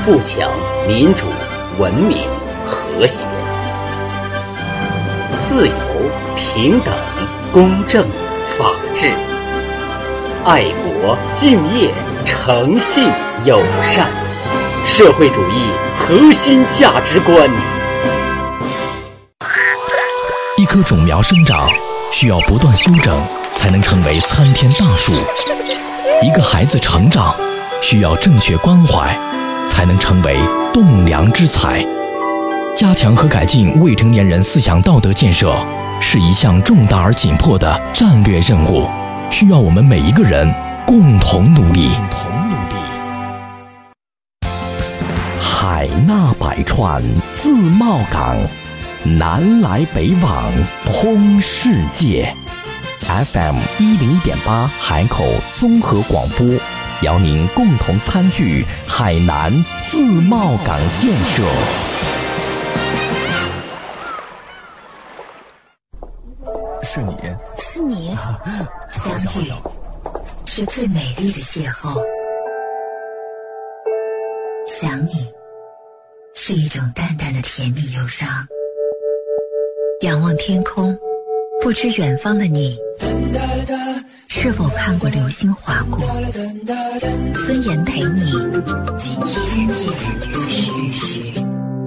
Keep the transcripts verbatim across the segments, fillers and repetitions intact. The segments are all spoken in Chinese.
富强、民主、文明、和谐。自由、平等、公正、法治。爱国、敬业、诚信、友善。社会主义核心价值观。 一棵种苗生长需要不断修整，才能成为参天大树。一个孩子成长需要正确关怀，才能成为栋梁之才。加强和改进未成年人思想道德建设是一项重大而紧迫的战略任务，需要我们每一个人共同努力。海纳百川，自贸港，南来北往，通世界。F M 一零一点八海口综合广播，邀您共同参与海南自贸港建设。 是你， 是你，相遇是最美丽的邂逅，想你是一种淡淡的甜蜜忧伤。仰望天空，不知远方的你是否看过流星划过。孙岩陪你今夜思雨时。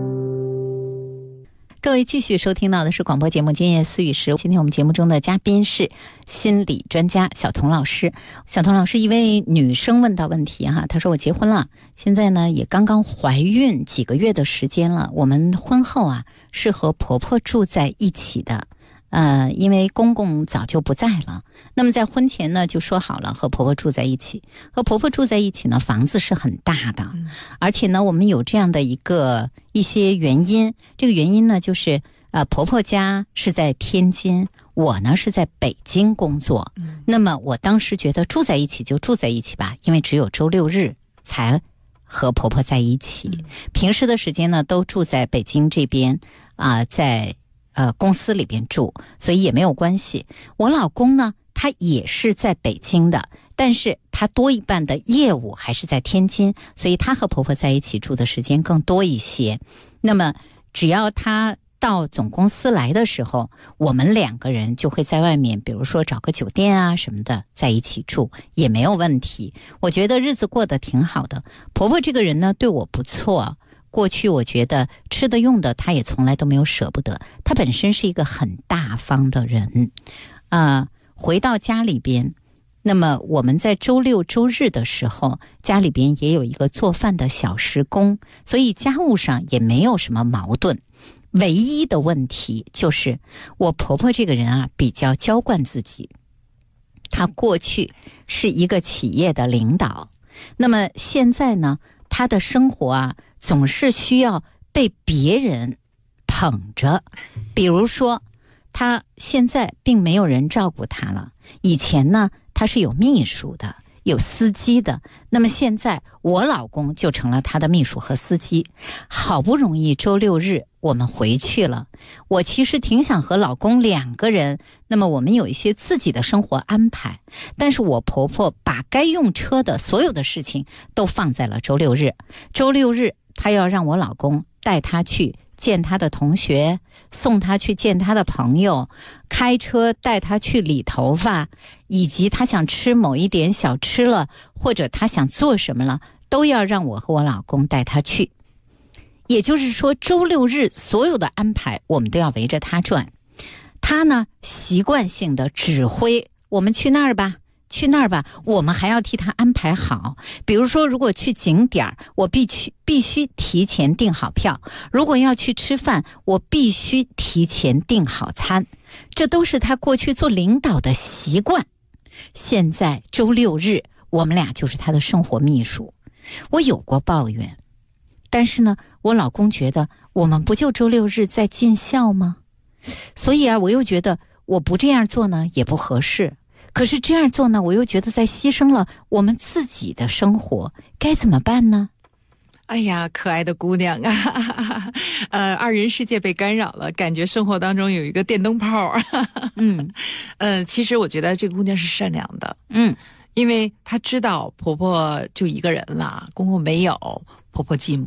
各位继续收听到的是广播节目《今夜思雨时》。今天我们节目中的嘉宾是心理专家小童老师。小童老师，一位女生问到问题哈，她说我结婚了，现在呢也刚刚怀孕几个月的时间了，我们婚后啊是和婆婆住在一起的。呃，因为公公早就不在了，那么在婚前呢就说好了和婆婆住在一起。和婆婆住在一起呢，房子是很大的，而且呢我们有这样的一个一些原因，这个原因呢就是呃婆婆家是在天津，我呢是在北京工作。那么我当时觉得住在一起就住在一起吧，因为只有周六日才和婆婆在一起，平时的时间呢都住在北京这边啊、呃，在呃，公司里边住，所以也没有关系。我老公呢，他也是在北京的，但是他多一半的业务还是在天津，所以他和婆婆在一起住的时间更多一些。那么只要他到总公司来的时候，我们两个人就会在外面，比如说找个酒店啊什么的在一起住，也没有问题。我觉得日子过得挺好的。婆婆这个人呢，对我不错。过去我觉得吃的用的他也从来都没有舍不得，他本身是一个很大方的人啊、呃。回到家里边，那么我们在周六周日的时候，家里边也有一个做饭的小时工，所以家务上也没有什么矛盾。唯一的问题就是我婆婆这个人啊比较娇惯自己，她过去是一个企业的领导，那么现在呢她的生活啊总是需要被别人捧着。比如说他现在并没有人照顾他了，以前呢他是有秘书的，有司机的，那么现在我老公就成了他的秘书和司机。好不容易周六日我们回去了，我其实挺想和老公两个人，那么我们有一些自己的生活安排，但是我婆婆把该用车的所有的事情都放在了周六日。周六日她要让我老公带她去见他的同学，送他去见他的朋友，开车带他去理头发，以及他想吃某一点小吃了，或者他想做什么了，都要让我和我老公带他去。也就是说周六日所有的安排我们都要围着他转。他呢习惯性的指挥我们去那儿吧去那儿吧，我们还要替他安排好。比如说如果去景点，我必须必须提前订好票，如果要去吃饭，我必须提前订好餐，这都是他过去做领导的习惯。现在周六日我们俩就是他的生活秘书。我有过抱怨，但是呢我老公觉得我们不就周六日在尽孝吗？所以啊我又觉得我不这样做呢也不合适，可是这样做呢我又觉得在牺牲了我们自己的生活，该怎么办呢？ 哎呀，可爱的姑娘啊，呃，二人世界被干扰了，感觉生活当中有一个电灯泡。嗯，呃，其实我觉得这个姑娘是善良的，嗯，因为她知道婆婆就一个人了，公公没有，婆婆寂寞。